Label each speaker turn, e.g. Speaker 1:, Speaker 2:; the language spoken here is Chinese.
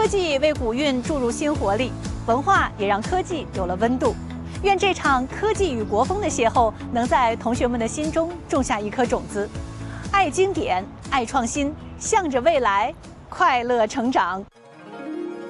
Speaker 1: 技为古韵注入新活力，文化也让科技有了温度。愿这场科技与国风的邂逅，能在同学们的心中种下一颗种子，爱经典，爱创新，向着未来，快乐成长。